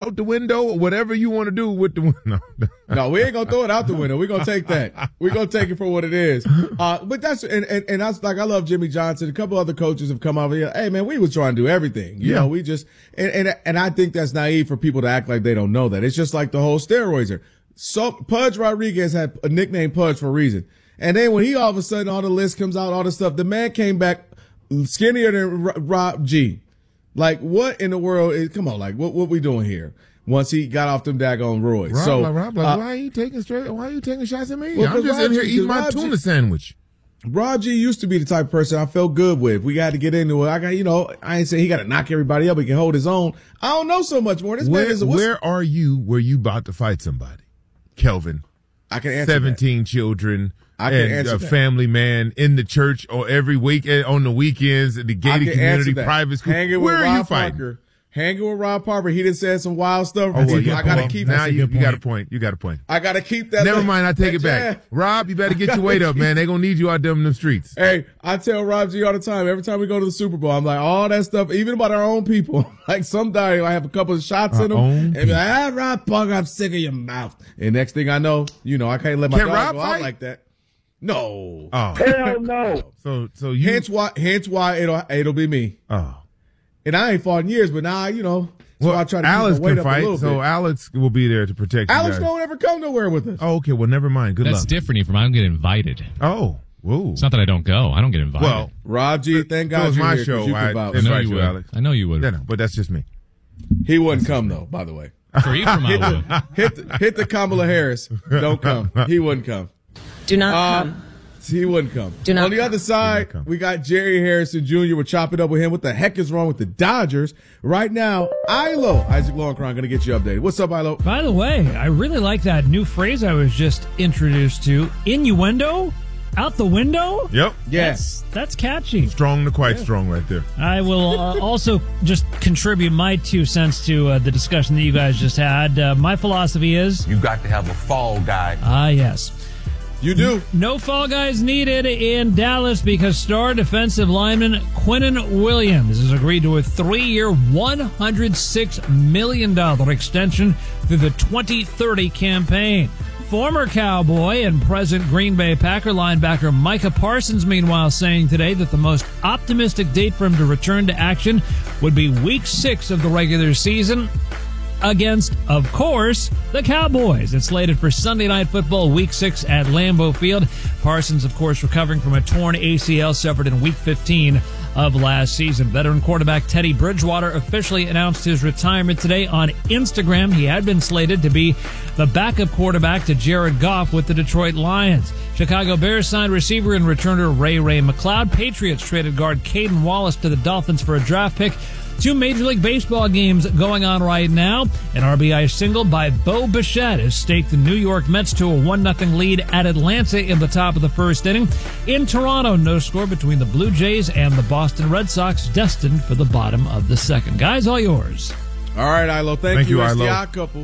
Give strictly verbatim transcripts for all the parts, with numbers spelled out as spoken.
out the window, whatever you want to do with the window. No, we ain't gonna throw it out the window. We're gonna take that. We're gonna take it for what it is. Uh, but that's and and, and that's like I love Jimmy Johnson. A couple other coaches have come over here. Hey man, we was trying to do everything. You Yeah. know, we just and, and and I think that's naive for people to act like they don't know that. It's just like the whole steroids are. So Pudge Rodriguez had a nickname Pudge for a reason. And then when he all of a sudden all the list comes out, all the stuff, the man came back skinnier than R- Rob G. Like what in the world is? Come on, like what what we doing here? Once he got off them daggone roids. Rob, so like, Rob, like, uh, why are you taking straight? Why are you taking shots at me? Well, I'm just Rob in here G- eating my Rob tuna G- sandwich. Rob G used to be the type of person I felt good with. We got to get into it. I got, you know, I ain't saying he got to knock everybody up. He can hold his own. I don't know so much more. This Where, man is a, where are you where you about to fight somebody? Kelvin, I can answer seventeen that. children, I can and answer a that. family man in the church or every week on the weekends at the I gated can community answer that. private school. Hanging Where with are Rob you fighting? Parker. Hanging with Rob Parker. He done said some wild stuff. Oh, well, I yeah, gotta well, keep. now that. you, you got a point. You got a point. I gotta keep that. Never mind. I take it that back. jab. Rob, you better get your weight up, man. They gonna need you out there in them streets. Hey, I tell Rob G all the time. Every time we go to the Super Bowl, I'm like, all that stuff, even about our own people. Like sometimes I have a couple of shots Our in them, own and be like, ah, Rob Parker, I'm sick of your mouth. And next thing I know, you know, I can't let my Can dog Rob go fight? out like that. No. Oh, Hell no. so so you. Hence why, hence why it'll it'll be me. Oh, And I ain't fought in years, but now you know. So well, I try to Alex keep my weight can up a fight, little so bit. Alex will be there to protect Alex you guys. don't ever come nowhere with us. Oh, okay. Well, never mind. Good That's luck. different, Ephraim. I don't get invited. Oh, whoa. It's not that I don't go. I don't get invited. Well, Rob G, thank so God it's you're my here 'cause show. you I can vouch. I know invite you you, would. Alex. I know you would. Yeah, no, but that's just me. He wouldn't come though. By the way, For Ephraim, I would. hit the, hit the Kamala Harris. Don't come. He wouldn't come. Do not Uh, come. He wouldn't come. Do not On the come. other side, come. we got Jerry Harrison Junior We're chopping up with him. What the heck is wrong with the Dodgers right now? Ilo, Isaac Lowenkron, going to get you updated. What's up, Ilo? By the way, I really like that new phrase I was just introduced to. Innuendo? Out the window? Yep. Yes. That's, that's catchy. Strong to quite strong right there. I will uh, also just contribute my two cents to uh, the discussion that you guys just had. Uh, my philosophy is, You got to have a fall guy. ah, yes. You do. No fall guys needed in Dallas because star defensive lineman Quinnen Williams has agreed to a three-year, one hundred six million dollars extension through the twenty thirty campaign. Former Cowboy and present Green Bay Packer linebacker Micah Parsons, meanwhile, saying today that the most optimistic date for him to return to action would be week six of the regular season against, of course, the Cowboys. It's slated for Sunday Night Football Week six at Lambeau Field. Parsons, of course, recovering from a torn A C L suffered in Week fifteen of last season. Veteran quarterback Teddy Bridgewater officially announced his retirement today on Instagram. He had been slated to be the backup quarterback to Jared Goff with the Detroit Lions. Chicago Bears signed receiver and returner Ray Ray McLeod. Patriots traded guard Caden Wallace to the Dolphins for a draft pick. Two Major League Baseball games going on right now. An R B I single by Bo Bichette has staked the New York Mets to a one nothing lead at Atlanta in the top of the first inning. In Toronto, no score between the Blue Jays and the Boston Red Sox, destined for the bottom of the second. Guys, all yours. All right, Ilo. Thank, Thank you. you, It's Ilo. the Odd Couple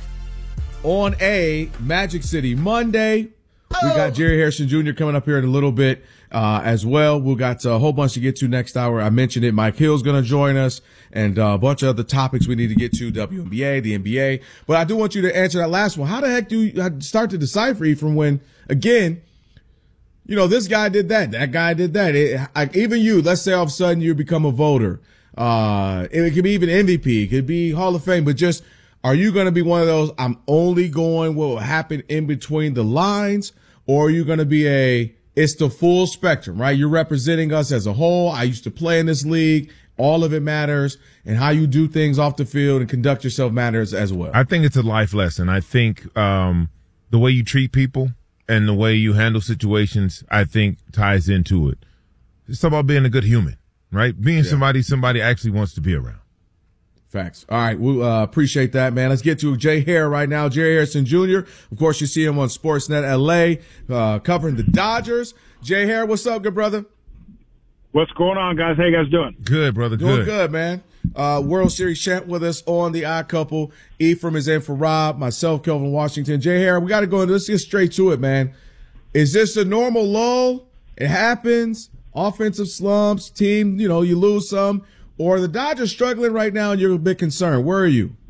on a Magic City Monday. We got Jerry Harrison Junior coming up here in a little bit uh, as well. We've got a whole bunch to get to next hour. I mentioned it. Mike Hill's going to join us and uh, a bunch of other topics we need to get to, W N B A, the N B A. But I do want you to answer that last one. How the heck do you start to decipher from when, again, you know, this guy did that, that guy did that. It, like, even you, let's say all of a sudden you become a voter. Uh, it, it could be even M V P. It could be Hall of Fame, but just, are you going to be one of those, I'm only going what will happen in between the lines? Or are you going to be a, it's the full spectrum, right? You're representing us as a whole. I used to play in this league. All of it matters, and how you do things off the field and conduct yourself matters as well. I think it's a life lesson. I think um, the way you treat people and the way you handle situations, I think, ties into it. It's about being a good human, right? Being Yeah. somebody somebody actually wants to be around. Facts. All right. We uh, appreciate that, man. Let's get to Jay Hare right now. Jerry Harrison Junior Of course, you see him on Sportsnet L A, uh, covering the Dodgers. Jay Hare, what's up, good brother? What's going on, guys? How you guys doing? Good, brother. Doing Good. good, man. Uh, World Series champ with us on the Odd Couple. Ephraim is in for Rob, myself, Kelvin Washington. Jay Hare, we got to go into, let's get straight to it, man. Is this a normal lull? It happens. Offensive slumps, team, you know, you lose some. Or the Dodgers struggling right now and you're a bit concerned. Where are you?